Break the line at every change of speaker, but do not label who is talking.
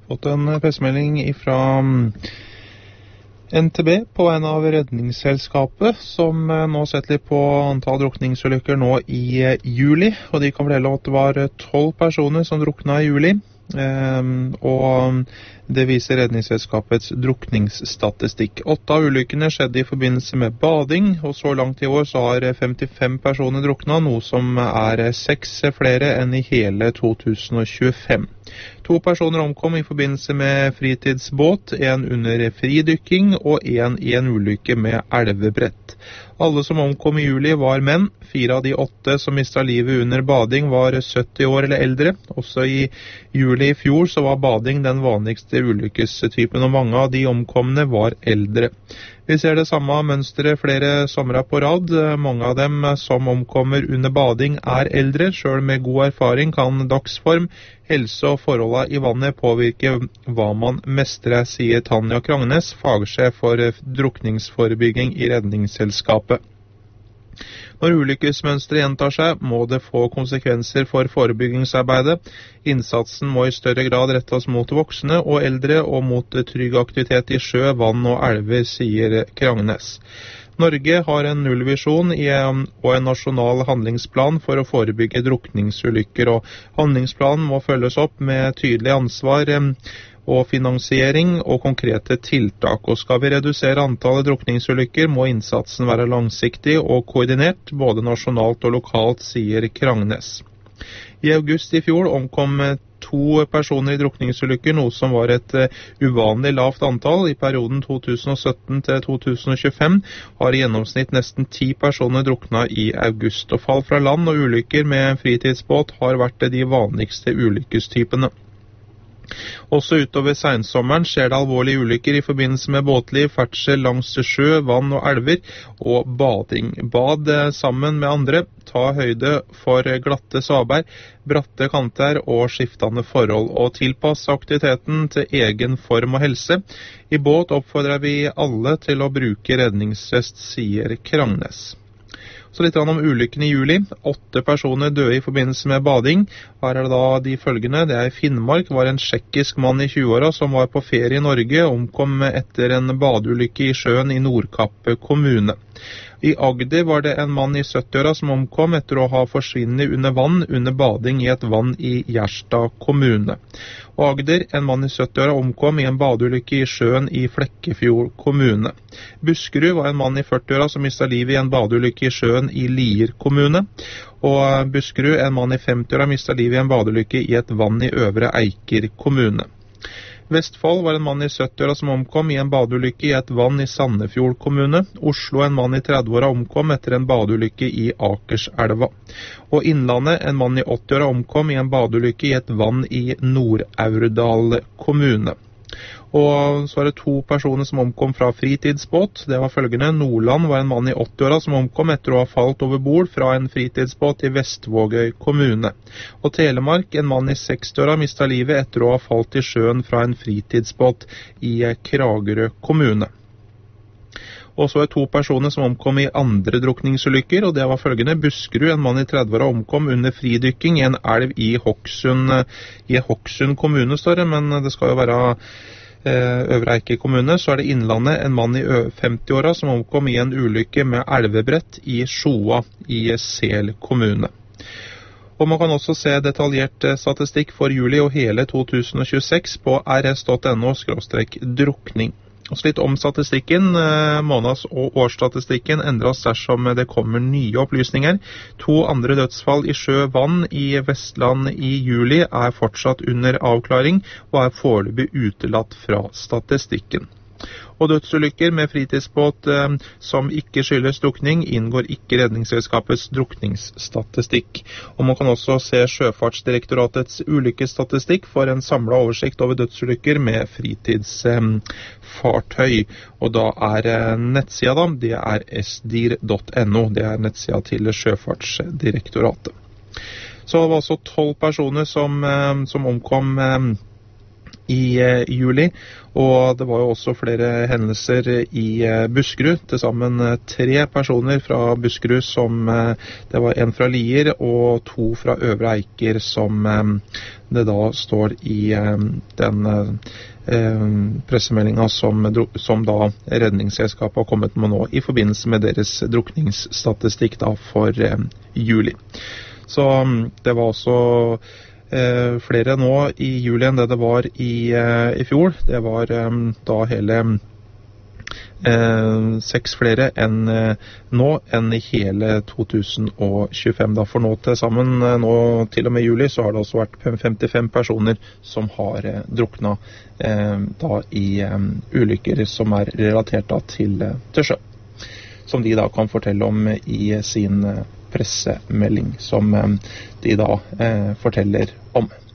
Fått en pressemelding fra NTB på vegne av Redningsselskapet, som nå setter litt på antall drukningsulykker nå i juli, og de kan fortelle at det var 12 personer som drukna i juli. Og det viser Redningsselskapets drukningsstatistikk. 8 av ulykkene skjedde i forbindelse med bading, og så langt i år så har 55 personer drukna, noe som er 6 flere enn i hele 2025. 2 personer omkom i forbindelse med fritidsbåt, en under fridykking og en i en ulykke med elvebrett. Alle som omkom i juli var menn. 4 av de 8 som mistet livet under bading var 70 år eller eldre. Også i juli i fjor så var bading den vanligste ulykkestypen, og mange av de omkomne var eldre. Vi ser det samme mønsteret flere somre på rad. Mange av dem som omkommer under bading er eldre. Selv med god erfaring kan dagsform, helse og forholdene i vannet påvirke hva man mestrer, sier Tanja Krangnes, fagsjef for drukningsforebygging i Redningsselskapet. Når ulykkesmønsteret gjentar seg, må det få konsekvenser for forebyggingsarbeidet. Innsatsen må i større grad rettes mot voksne og eldre og mot trygg aktivitet i sjø, vann og elver, sier Krangnes. Norge har en nullvisjon og en nasjonal handlingsplan for å forebygge drukningsulykker, og handlingsplanen må følges opp med tydelig ansvar og finansiering og konkrete tiltak. Og skal vi redusere antallet drukningsulykker, må innsatsen være langsiktig og koordinert, både nasjonalt og lokalt, sier Krangnes. I august i fjor omkom 2 personer i drukningsulykker, noe som var et uvanlig lavt antall. I perioden 2017 til 2025 har i gjennomsnitt nesten 10 personer drukna i august. Og fall fra land og ulykker med fritidsbåt har vært de vanligste ulykkestypene. Også utover sensommeren skjer det alvorlige ulykker i forbindelse med båtliv, ferdsel langs sjø, vann og elver og bading. Bad sammen med andre, ta høyde for glatte svaber, bratte kanter og skiftende forhold, og tilpass aktiviteten til egen form og helse. I båt oppfordrer vi alle til å bruke redningsvest, sier Krangnes. Så litt om ulykken i juli. 8 personer døde i forbindelse med bading. Her er det da de følgende. Det er i Finnmark. Var en tsjekkisk mann i 20-åra som var på ferie i Norge, omkom etter en badeulykke i sjøen i Nordkapp kommune. I Agder var det en mann i 70-åra som omkom etter å ha forsvinnet under vann under bading i et vann i Gjerstad kommune. Og Agder, en mann i 70-åra omkom i en badeulykke i sjøen i Flekkefjord kommune. Buskerud var en mann i 40-åra som mistet livet i en badeulykke i sjøen i Lier kommune. Og Buskerud, en mann i 50-åra mistet livet i en badeulykke i et vann i Øvre Eiker kommune. Vestfold var en mann i 70-åra som omkom i en badeulykke i et vann i Sandefjord kommune. Oslo, en mann i 30-åra omkom etter en badeulykke i Akerselva. Og Innlandet, en mann i 80-åra omkom i en badeulykke i et vann i Nord-Aurdal kommune. Og så var det 2 personer som omkom fra fritidsbåt. Det var følgende. Nordland var en mann i 80-åra som omkom etter å ha falt over bord fra en fritidsbåt i Vestvågøy kommune. Og Telemark, en mann i 60-åra mistet livet etter å ha falt i sjøen fra en fritidsbåt i Kragerø kommune. Og så er 2 personer som omkom i andre drukningsulykker, og det var følgende. Buskerud, en mann i 30-åra omkom under fridykking i en elv i Hokksund kommune, står det, men det skal jo være Øvre Eiker kommune. Så er det Innlandet, en mann i 50-åra som omkom i en ulykke med elvebrett i Sjoa i Sel kommune. Og man kan også se detaljert statistikk for juli og hele 2026 på rs.no/drukning. Og så litt om statistikken. Måneds- og årsstatistikken endres dersom det kommer nye opplysninger. 2 andre dødsfall i sjø vann i Vestland i juli er fortsatt under avklaring og er foreløpig utelatt fra statistikken. Og dødsulykker med fritidsbåt som ikke skyldes drukning, inngår ikke Redningsselskapets drukningsstatistikk. Og man kan også se Sjøfartsdirektoratets ulykkesstatistikk for en samlet oversikt over dødsulykker med fritidsfartøy. Og da er nettsida det er sdir.no, det er nettsida til Sjøfartsdirektoratet. Så det var også 12 personer som omkom i juli, og det var jo også flere hendelser i Buskerud. Til sammen 3 personer fra Buskerud det var en fra Lier og 2 fra Øvre Eiker som det da står i den pressemeldingen som da Redningsselskapet har kommet med nå i forbindelse med deres drukningsstatistikk da for juli. Så det var også flere nå i juli enn det var i fjor. Det var da hele 6 flere enn nå enn i hele 2025. Da for nå til sammen, nå til og med juli, så har det også vært 55 personer som har druknet da i ulykker som er relatert da til sjø. Som de da kan fortelle om i sin pressemelding som de da forteller om.